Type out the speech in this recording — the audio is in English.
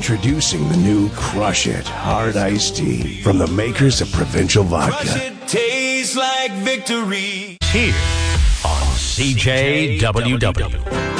Introducing the new Crush It Hard Iced Tea from the makers of Provincial Vodka. Crush it, tastes like victory. Here on CJWW.